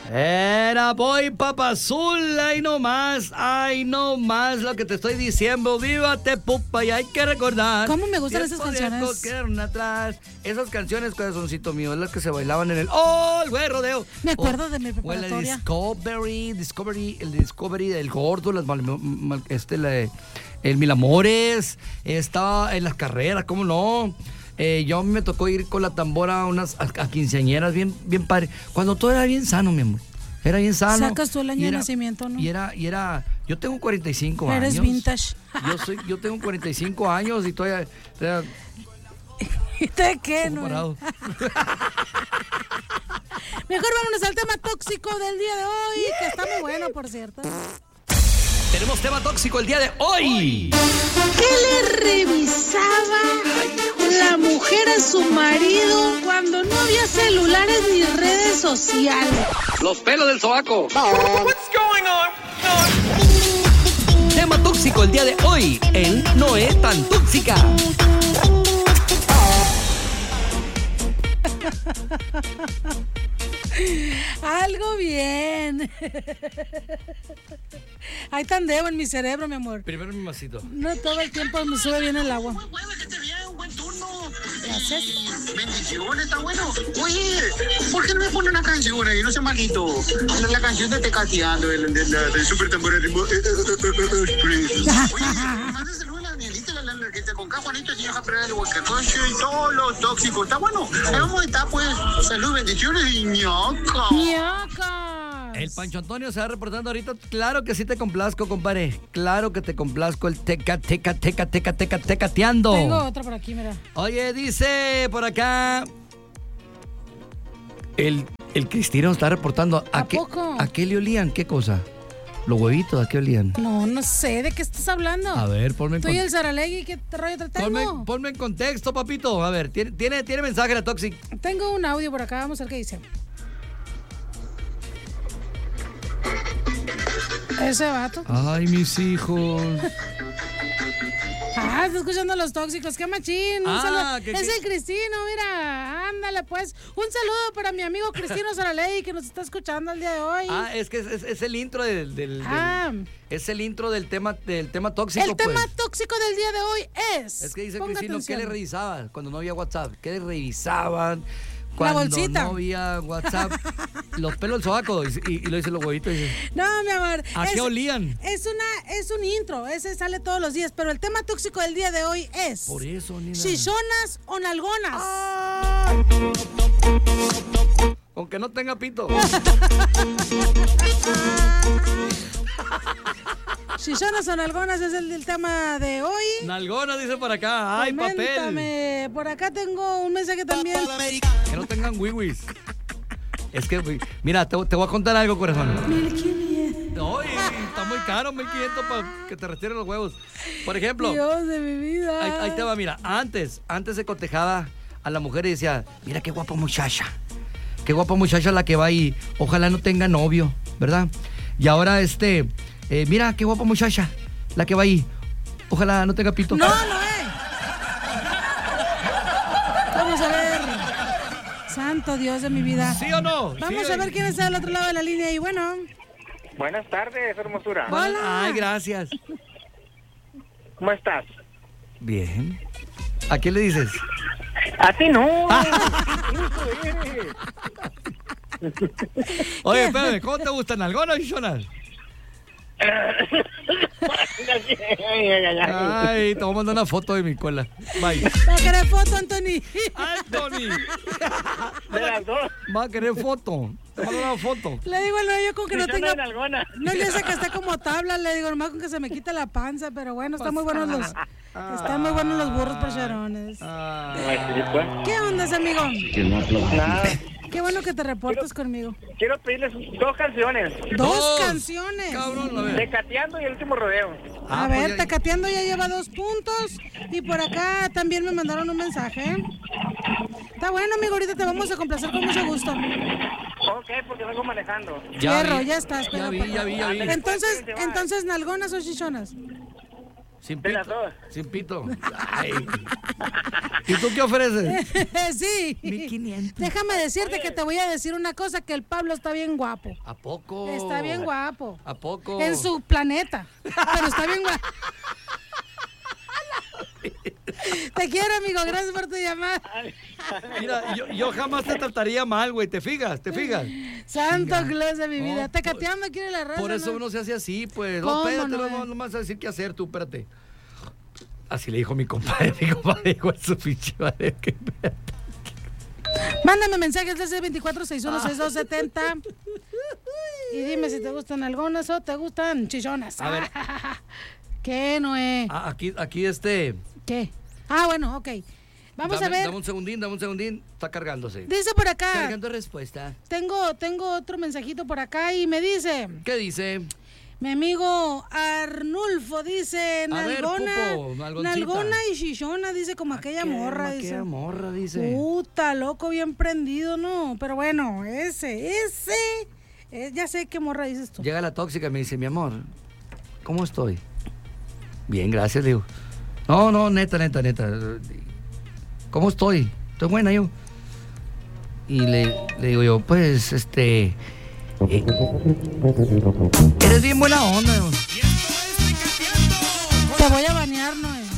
Era Boy Papazul, ay no más lo que te estoy diciendo. Vívate, pupa, y hay que recordar. ¿Cómo me gustan esas canciones? Quedaron atrás. Esas canciones, corazoncito mío, es las que se bailaban en el el güey rodeo. Me acuerdo de mi preparatoria. El Discovery, el gordo, el Mil Amores, estaba en las carreras, ¿cómo no? Yo me tocó ir con la tambora a quinceañeras, bien padre. Cuando todo era bien sano, mi amor. Era bien sano. Sacas tú el año de nacimiento, ¿no? Y era, yo tengo 45 Eres años. vintage. Yo tengo 45 años y todavía ¿Y de qué, no? parado. Mejor vámonos al tema tóxico del día de hoy, que está muy bueno, por cierto. Tenemos tema tóxico el día de hoy. ¿Qué le revisaba la mujer a su marido cuando no había celulares ni redes sociales? Los pelos del sobaco. Tema tóxico el día de hoy en No es tan tóxica. Algo bien. Hay tandeo en mi cerebro, mi amor. Primero mi masito. No todo el tiempo me sube bien el agua. Que te vea un buen turno. Gracias. Bendiciones, está bueno. Oye, ¿por qué no me pone una canción ahí? No sea malito. La canción de Tecateando, del Super Tambor Ritmo. Oye, mande saludos a la Danielita, la que te con Juanito, el señor Japrera del Huacacoche y todos los tóxicos. Está bueno. Ahí vamos a estar, pues. Salud, bendiciones y ñoca. ¡Ñoca! El Pancho Antonio se va reportando ahorita. Claro que sí te complazco, compadre. Claro que te complazco el tecateando. Tengo otra por aquí, mira. Oye, dice por acá. El Cristino está reportando. ¿A poco? ¿A qué le olían? ¿Qué cosa? ¿Los huevitos a qué olían? No sé de qué estás hablando. A ver, ponme en Tú y el Saralegui, ¿qué rollo te tengo? Ponme en contexto, papito. A ver, tiene mensaje la Toxic. Tengo un audio por acá, vamos a ver qué dice. Ese vato. Ay, mis hijos. Está escuchando a los tóxicos, qué machín. Un saludo. Es el Cristino, mira. Ándale, pues. Un saludo para mi amigo Cristino Saraley, que nos está escuchando el día de hoy. Es que es el intro es el intro del tema tóxico. El tema tóxico del día de hoy es que dice Ponga Cristino, atención. ¿qué le revisaban cuando no había WhatsApp? ¿Qué le revisaban? La Cuando bolsita. no había WhatsApp, los pelos del sobaco y lo dice los huevitos. No, mi amor. ¿A qué olían? Es un intro, ese sale todos los días, pero el tema tóxico del día de hoy es... Por eso, nena. ¿Chichonas o nalgonas? Aunque no tenga pito. Chichonas o nalgonas es el tema de hoy. Nalgona dice por acá. ¡Ay, Coméntame. papel! Por acá tengo un mensaje también. Que no tengan wiwis. Es que, mira, te voy a contar algo, corazón. 1500. No, está muy caro, 1500 para que te retiren los huevos. Por ejemplo, Dios de mi vida. ahí te va, mira. Antes se cotejaba a la mujer y decía, mira qué guapa muchacha. Qué guapa muchacha la que va ahí. Ojalá no tenga novio, ¿verdad? Y ahora mira qué guapa muchacha la que va ahí. Ojalá no tenga pito. No. Vamos a ver. Santo Dios de mi vida. ¿Sí o no? Vamos Sí, a ver quién está al otro lado de la línea. Y bueno. Buenas tardes, hermosura. Hola. Ay, gracias. ¿Cómo estás? Bien. ¿A quién le dices? A ti no. Oye, espérame, ¿cómo te gustan? ¿Algonas o chichonas? Ay, te voy a mandar una foto de mi cola. Bye. Va a querer foto, Anthony. Anthony. De las dos. Va a querer foto. Te mando una foto. Le digo al yo con que no tenga... Nalgona. No le sé que esté como tabla, le digo nomás con que se me quite la panza, pero bueno, están muy buenos los burros percherones. ¿Qué onda, amigo? Nada. Qué bueno que te reportes conmigo. Quiero pedirles dos canciones. ¿Dos canciones? Cabrón, a ver. Tecateando y el último rodeo. A ver, Tecateando ya lleva 2 puntos. Y por acá también me mandaron un mensaje. Está bueno, amigo, ahorita te vamos a complacer con mucho gusto. Ok, porque vengo manejando. Fierro, ya estás. Ya vi. Entonces, ¿nalgonas o chichonas? Sin De pito. las dos. Sin pito. Ay. ¿Y tú qué ofreces? Sí. 1,500. Déjame decirte que te voy a decir una cosa, que el Pablo está bien guapo. ¿A poco? Está bien guapo. ¿A poco? En su planeta. Pero está bien guapo. Te quiero, amigo. Gracias por tu llamada. Mira, yo jamás te trataría mal, güey. ¿Te fijas? Santo Claus de mi vida. No, Tecateando aquí en la raza. Por eso ¿no? uno se hace así, pues. ¿Cómo No, espérate, no? no vas a decir qué hacer tú, espérate. Así le dijo mi compadre. Mi compadre dijo a su pinche madre que... Mándame mensajes desde 24616270 y dime si te gustan algonas o te gustan chichonas. A ver. ¿Qué, Noé? Aquí ¿Qué? Bueno, ok. Vamos a ver. Dame un segundín. Está cargándose. Dice por acá. Cargando respuesta. Tengo otro mensajito por acá y me dice. ¿Qué dice? Mi amigo Arnulfo dice, nalgona y chichona, dice, como aquella morra, dice. Aquella morra, dice. Puta, loco, bien prendido, ¿no? Pero bueno, ya sé qué morra dices tú. Llega la tóxica y me dice, mi amor, ¿cómo estoy? Bien, gracias, le digo. No, neta. ¿Cómo estoy? Estoy buena, yo. Y le digo yo, pues, eres bien buena onda. Te voy a banear, ¿no?